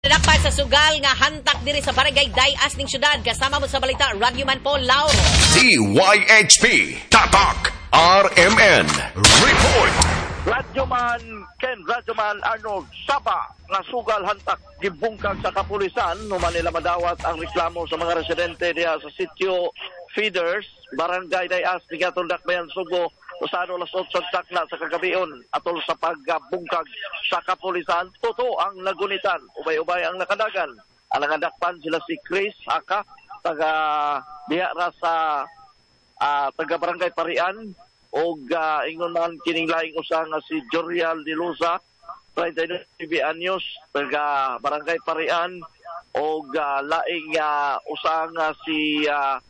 Dapat sa sugal nga hantak diri sa barangay Dayas ning syudad. Kasama mo sa balita, Radyoman Paul Lauro. DYHP Tatak RMN Report. Radyoman Arnold Saba nga sugal hantak gibungkag sa kapulisan no Manila madawat ang reklamo sa mga residente diha sa sitio Feeders, Barangay Dayas, Tigatol Dakbayan, Subo, usado las 8 takna sa kagabion atol sa pagbungkag sa kapulisan. Totoo ang nagunitan, ubay-ubay ang nakadagan. Ang nadakpan sila si Chris Aka, taga diha ra sa taga Barangay Parian, o ingon man kining laing usa nga si Jorial de Luza, 39 anyos, taga Barangay Parian, o laing usa nga si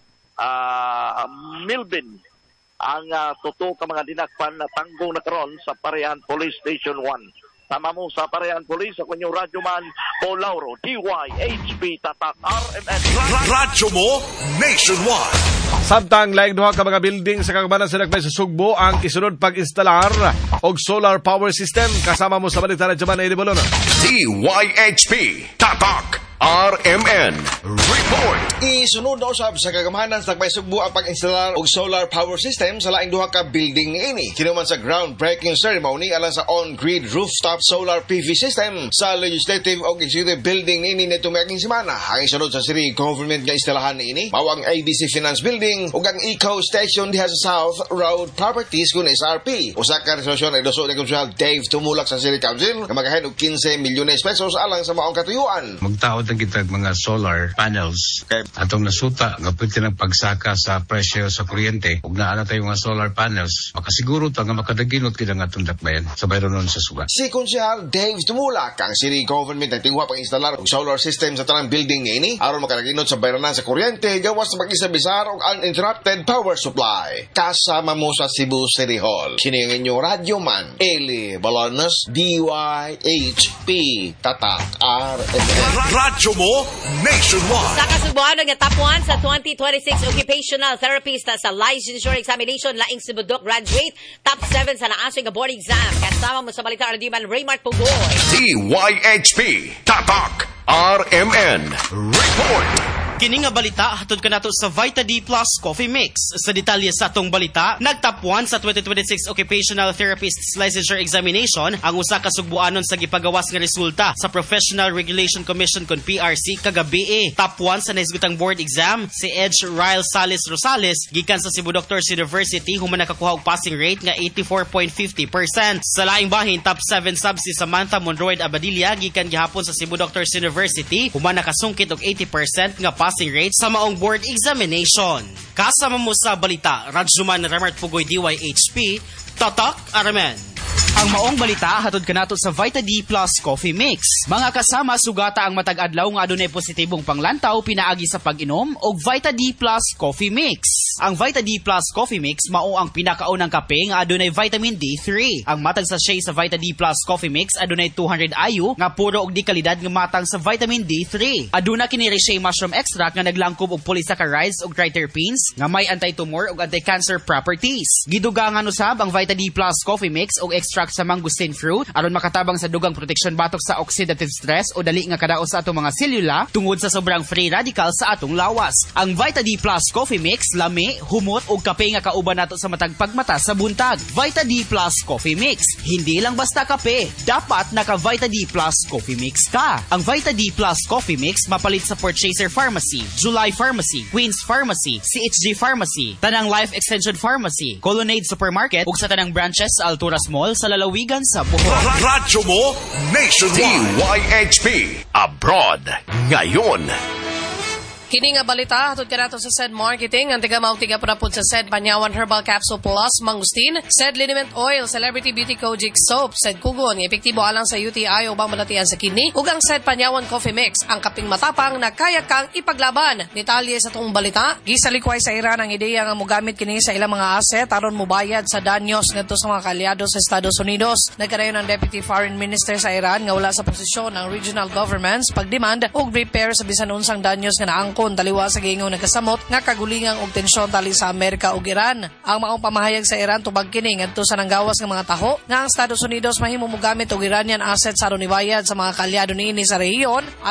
Milvin, ang totoo ka mga dinakpan na tanggong na karon sa Parian Police Station 1. Tama mo sa Parian Police, ako niyong Radyoman Paul Lauro, DYHP Tatak RMN. Radyo mo nationwide. Samtang laing duha ka mga building sa kagbanan sa Dakbayan sa Sugbo ang isunod pag-instalar og solar power system. Kasama mo sa balita na Jaman Eddie Bolono. DYHP Tatak RMN Report. Isunod na usab sa kagamahanan sa Dakbayan Sugbo ang pag-instalar og solar power system sa laing duha ka building niini. Kinuman sa groundbreaking ceremony alang sa on-grid rooftop solar PV system sa legislative og executive building niini nitong miaging semana. Ang isunod sa city government nga instalahan niini mao ang ABC Finance Building ug ang Eco Station diha sa South Road Properties kun SRP. Usa ka resolusyon ay dosod ni Councilor Dave Tumulak sa City Council nga magahen og 15 milyones pesos alang sa maong katuyuan. Magtaod na kita mga solar panels atong nasuta nga pwede ng pagsaka sa presyo sa kuryente ug naana tayo mga solar panels makasiguro ta nga makadaginot kita nga atong dakbayan sa bayronon sa suga. Si Councilor Dave Tumulak ang city government nagtingwa pag-instalar og solar system sa tanang building niini aron makadaginot sa bayronan sa kuryente gawas sa pag-isabisar og uninterrupted power supply. Kasama mo sa Cebu City Hall. Kini ang inyong Radyoman Eli Balanas, DYHP Tatak RMN. Radyo mo nationwide. Sa kasugbuanon nga top 1 sa 2026 occupational therapist sa licensure examination laing Sibudok graduate, top 7 sa naasoy nga board exam. Kasama mo sa balita Radyoman Raymart Pugoy. DYHP Tatak RMN Report. Kini nga balita hatod kanato sa Vita D Plus Coffee Mix. Sa detalye sa atong balita, nagtop 1 sa 2026 Occupational Therapist's Licensure Examination ang usa ka sugbuanon sa gipagawas nga resulta sa Professional Regulation Commission kon PRC kagabi. Top 1 sa naisgutang board exam si Edge Ryle Salis Rosales gikan sa Cebu Doctors University human nakakuha og passing rate nga 84.50%. Sa laing bahin top 7 sub si Samantha Monroy Abadilla gikan gihapon sa Cebu Doctors University human nakasungkit og 80% nga passing rate sa maong board examination. Kasama mo sa balita, Radyoman Raymart Pugoy, DYHP Tatak RMN. Ang maong balita hatod kanato sa Vita D Plus Coffee Mix. Mga kasama sugata ang matag adlaw nga adunay positibong panglantaw pinaagi sa pag-inom og Vita D Plus Coffee Mix. Ang Vita D Plus Coffee Mix mao ang pinakaunang kape nga adunay vitamin D3. Ang matag sachet sa Vita D Plus Coffee Mix adunay 200 IU nga puro og di kalidad nga matang sa vitamin D3. Aduna kini Reishi mushroom extract nga naglangkob og polysaccharides ug triterpenes nga may anti-tumor ug anti-cancer properties. Gidugangan usab ang Vita D Plus Coffee Mix og extract sa mangosteen fruit aron makatabang sa dugang protection batok sa oxidative stress o dali nga kadaot sa atong mga selula tungod sa sobrang free radical sa atong lawas. Ang Vita D Plus Coffee Mix lami, humot ug kape nga kauban nato sa matag pagmata sa buntag. Vita D Plus Coffee Mix, hindi lang basta kape, dapat naka Vita D Plus Coffee Mix ka. Ang Vita D Plus Coffee Mix mapalit sa Purchaser Pharmacy, July Pharmacy, Queens Pharmacy, CHG Pharmacy, Tanang Life Extension Pharmacy, Colonnade Supermarket ug sa tanang branches sa Alturas Mall sa lalawigan sa Bohol. Radyo mo nationwide. DYHP Abroad ngayon. Kini nga balita hatod kanato sa SED Marketing ang tiga-maong tiga-purapod sa SED Panyawan Herbal Capsule Plus Mangustin, SED Liniment Oil, Celebrity Beauty Kojic Soap, SED Kugon, epektibo alang sa UTI o bang malatian sa kidney, ug ang SED Panyawan Coffee Mix, ang kaping matapang na kaya kang ipaglaban. Detalye sa tong balita, gisalikway sa Iran ang ideya nga mogamit kini sa ilang mga asset aron mobayad sa danyos ngadto sa mga kalyado sa Estados Unidos. Nagkarayon ang Deputy Foreign Minister sa Iran nga wala sa posisyon ang regional governments pagdemand og repair sa bisan unsang danyos nga naangkon Japon taliwa sa giingong nagasamot nga kagulingang og tensyon tali sa Amerika ug Iran. Ang maong pamahayag sa Iran tubag kini ngadto sa nanggawas nga mga taho nga ang Estados Unidos mahimo mogamit og Iranian assets aron ibayad sa mga kaalyado niini sa rehiyon